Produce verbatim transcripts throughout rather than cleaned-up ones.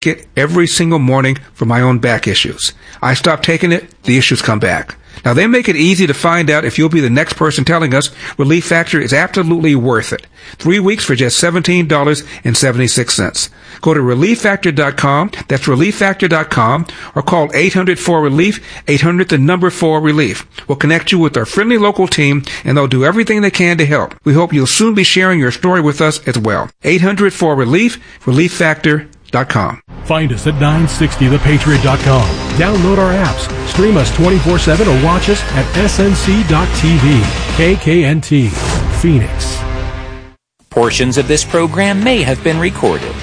it every single morning for my own back issues. I stop taking it, the issues come back. Now, they make it easy to find out if you'll be the next person telling us Relief Factor is absolutely worth it. Three weeks for just seventeen dollars and seventy-six cents. Go to relief factor dot com, that's relief factor dot com, or call eight hundred four relief, eight hundred the number four relief. We'll connect you with our friendly local team, and they'll do everything they can to help. We hope you'll soon be sharing your story with us as well. eight hundred four relief, relief factor dot com. Find us at nine sixty the patriot dot com. Download our apps, stream us twenty-four seven, or watch us at S N C dot T V. K K N T, Phoenix. Portions of this program may have been recorded.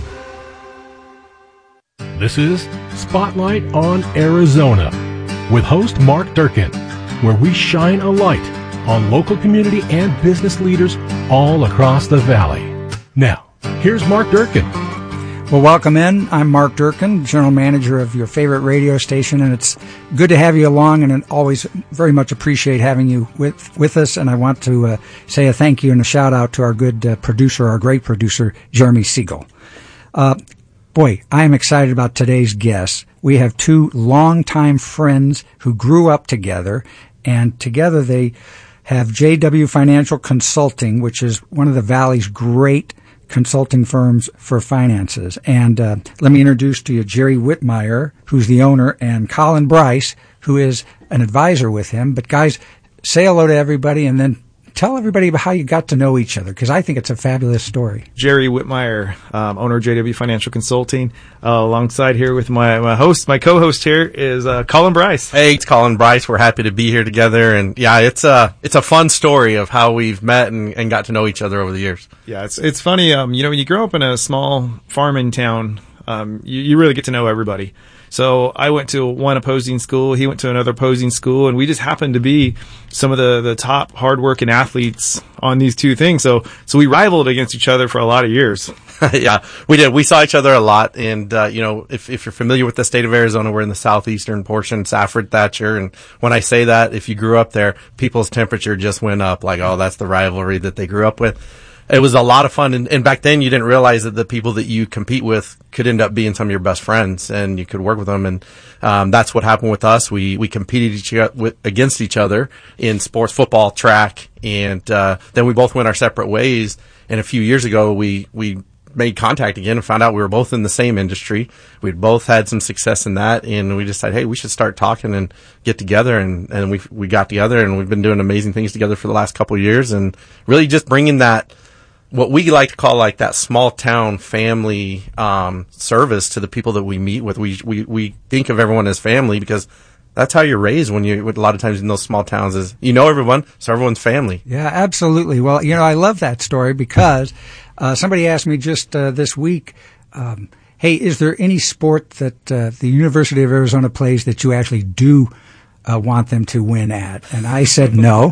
This is Spotlight on Arizona with host Mark Durkin, where we shine a light on local community and business leaders all across the valley. Now, here's Mark Durkin. Well, welcome in. I'm Mark Durkin, General Manager of your favorite radio station, and it's good to have you along, and I always very much appreciate having you with with us. And I want to uh, say a thank you and a shout-out to our good uh, producer, our great producer, Jeremy Siegel. Uh, boy, I am excited about today's guests. We have two longtime friends who grew up together, and together they have J W Financial Consulting, which is one of the Valley's great consulting firms for finances. And uh, let me introduce to you Jerry Whitmire, who's the owner, and Colin Bryce, who is an advisor with him. But guys, say hello to everybody and then tell everybody about how you got to know each other, because I think it's a fabulous story. Jerry Whitmire, um, owner of J W Financial Consulting. Uh, alongside here with my, my host, my co-host here is uh, Colin Bryce. Hey, it's Colin Bryce. We're happy to be here together. And yeah, it's a, it's a fun story of how we've met and, and got to know each other over the years. Yeah, it's it's funny. Um, you know, when you grow up in a small farming town, um, you, you really get to know everybody. So I went to one opposing school, he went to another opposing school, and we just happened to be some of the, the top hardworking athletes on these two things. So so we rivaled against each other for a lot of years. Yeah, we did. We saw each other a lot. And, uh, you know, if, if you're familiar with the state of Arizona, we're in the southeastern portion, Safford, Thatcher. And when I say that, if you grew up there, people's temperature just went up like, oh, that's the rivalry that they grew up with. It was a lot of fun. And, and back then you didn't realize that the people that you compete with could end up being some of your best friends and you could work with them. And, um, that's what happened with us. We, we competed each, with, against each other in sports, football, track. And, uh, then we both went our separate ways. And a few years ago, we, we made contact again and found out we were both in the same industry. We'd both had some success in that. And we decided, hey, we should start talking and get together. And, and we, we got together and we've been doing amazing things together for the last couple of years and really just bringing that, what we like to call like that small town family um service to the people that we meet with. We we we think of everyone as family because that's how you're raised when you, a lot of times in those small towns is, you know everyone, so everyone's family. Yeah, absolutely. Well, you know, I love that story because uh somebody asked me just uh, this week, um, hey, is there any sport that uh, the University of Arizona plays that you actually do Uh, want them to win at? And I said no.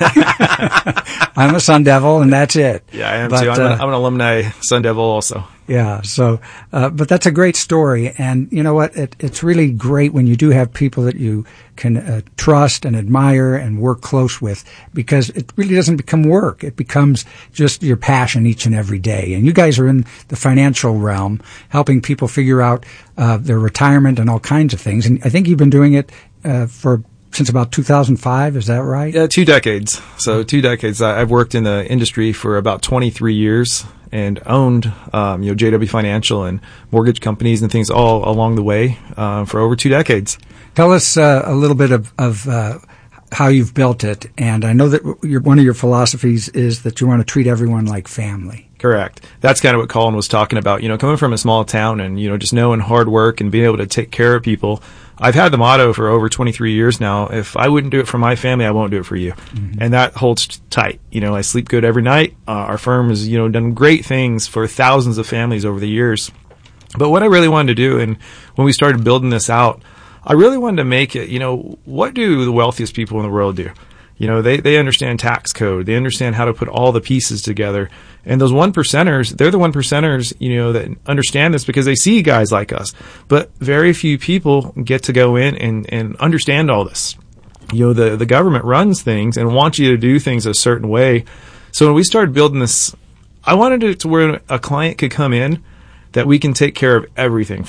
I'm a Sun Devil, and that's it. Yeah, I am but, too. I'm, uh, an, I'm an alumni Sun Devil also. Yeah, so, uh, but that's a great story. And you know what? It, it's really great when you do have people that you can uh, trust and admire and work close with, because it really doesn't become work. It becomes just your passion each and every day. And you guys are in the financial realm, helping people figure out uh, their retirement and all kinds of things. And I think you've been doing it Uh, for since about two thousand five, is that right? Yeah, two decades. So two decades. I, I've worked in the industry for about twenty-three years and owned, um, you know, J W Financial and mortgage companies and things all along the way uh, for over two decades. Tell us uh, a little bit of, of uh, how you've built it. And I know that your, one of your philosophies is that you want to treat everyone like family. Correct. That's kind of what Colin was talking about. You know, coming from a small town and, you know, just knowing hard work and being able to take care of people. I've had the motto for over twenty-three years now, if I wouldn't do it for my family, I won't do it for you. Mm-hmm. And that holds tight. You know, I sleep good every night. Uh, our firm has, you know, done great things for thousands of families over the years. But what I really wanted to do, and when we started building this out, I really wanted to make it, you know, what do the wealthiest people in the world do? You know, they, they understand tax code. They understand how to put all the pieces together. And those one percenters, they're the one percenters, you know, that understand this because they see guys like us. But very few people get to go in and, and understand all this. You know, the, the government runs things and wants you to do things a certain way. So when we started building this, I wanted it to where a client could come in that we can take care of everything